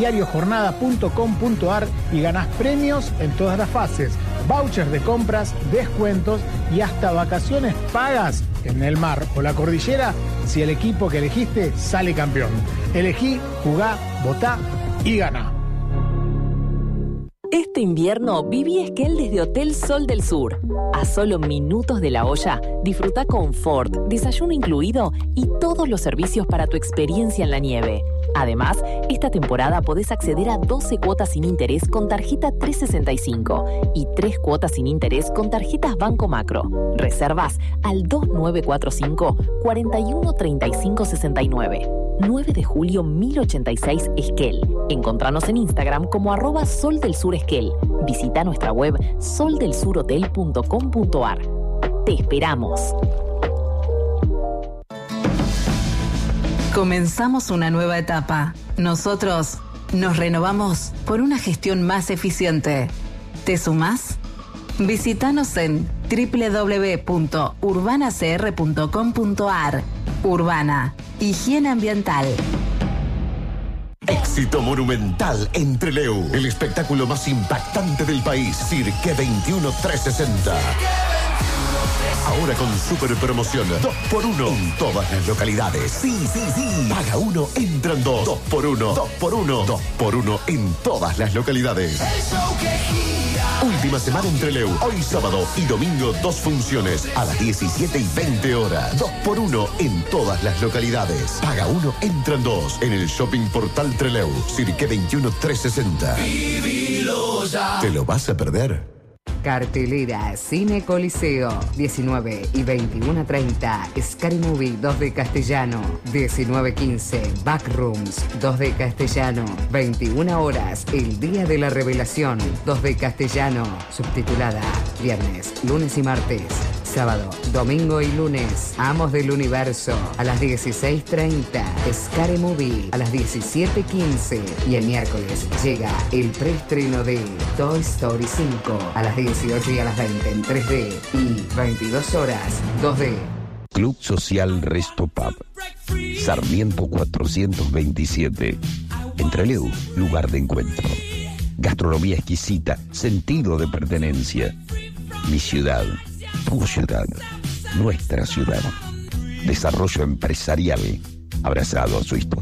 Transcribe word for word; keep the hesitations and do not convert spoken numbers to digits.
diario jornada punto com punto ar y ganás premios en todas las fases, vouchers de compras, descuentos y hasta vacaciones pagas en el mar o la cordillera si el equipo que elegiste sale campeón. Elegí, jugá, votá y ganá. Este invierno viví Esquel desde Hotel Sol del Sur. A solo minutos de La Hoya, disfruta confort, desayuno incluido y todos los servicios para tu experiencia en la nieve. Además, esta temporada podés acceder a doce cuotas sin interés con tarjeta trescientos sesenta y cinco y tres cuotas sin interés con tarjetas Banco Macro. Reservas al dos nueve cuatro cinco, cuatro uno tres cinco seis nueve. nueve de julio mil ochenta y seis Esquel. Encontranos en Instagram como arroba Sol del Sur Esquel. Visita nuestra web sol del sur hotel punto com punto ar. Te esperamos. Comenzamos una nueva etapa. Nosotros nos renovamos por una gestión más eficiente. ¿Te sumás? Visítanos en doble u doble u doble u punto urbana c r punto com punto ar. Urbana, higiene ambiental. Éxito monumental en Trelew. El espectáculo más impactante del país. Cirque veintiuno trescientos sesenta. Ahora con super promoción. dos por uno en todas las localidades. Sí, sí, sí. Paga uno, entran dos. dos por uno. dos por uno. dos por uno en todas las localidades. Última semana en Trelew. Hoy sábado y domingo dos funciones a las diecisiete y veinte horas. dos por uno en todas las localidades. Paga uno, entran dos. En el Shopping Portal Trelew. Cirque veintiuno trescientos sesenta. Vivilo ya. ¿Te lo vas a perder? Cartelera Cine Coliseo, diecinueve y veintiuno treinta, Scary Movie dos D castellano, diecinueve quince, Backrooms dos D castellano, veintiuna horas, El Día de la Revelación dos D castellano, subtitulada, viernes, lunes y martes, sábado, domingo y lunes, Amos del Universo, a las dieciséis treinta, Scary Movie, a las diecisiete quince, y el miércoles llega el preestreno de Toy Story cinco, a las dieciocho y a las veinte en tres D y veintidós horas dos D. Club Social Resto Pub, Sarmiento cuatrocientos veintisiete, en Trelew, lugar de encuentro. Gastronomía exquisita, sentido de pertenencia. Mi ciudad, tu ciudad, nuestra ciudad. Desarrollo empresarial, abrazado a su historia.